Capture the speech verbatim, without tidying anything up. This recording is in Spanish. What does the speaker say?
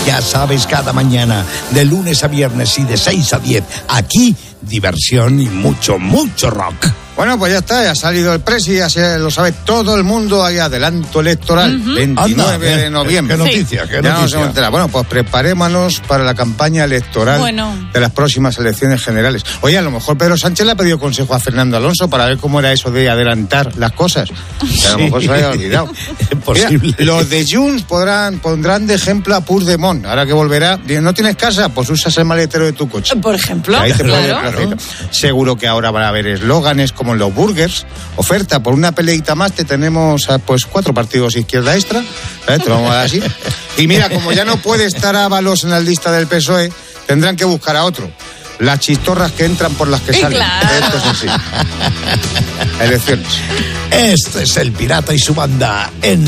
Ya sabes, cada mañana, de lunes a viernes y de seis a diez, aquí, diversión y mucho, mucho rock. Bueno, pues ya está, ya ha salido el presi, ya se lo sabe todo el mundo, hay adelanto electoral, uh-huh. veintinueve Anda, de noviembre. ¿Qué noticia? Sí. ¿Qué ya noticia? Nos hemos bueno, pues preparémonos para la campaña electoral bueno. de las próximas elecciones generales. Oye, a lo mejor Pedro Sánchez le ha pedido consejo a Fernando Alonso para ver cómo era eso de adelantar las cosas. Sí. A lo mejor se haya olvidado. Es posible. Mira, los de Junts podrán, pondrán de ejemplo a Puigdemont, ahora que volverá. ¿No tienes casa? Pues usas el maletero de tu coche. Por ejemplo. Ahí te claro. claro. Seguro que ahora van a haber eslóganes como en los burgers. Oferta por una peleita más, te tenemos a, pues cuatro partidos izquierda extra, ¿eh? Te lo vamos a dar así. Y mira, como ya no puede estar Ábalos en la lista del P S O E, tendrán que buscar a otro. Las chistorras que entran por las que salen. Claro. Esto es así. Elecciones. Este es el Pirata y su banda en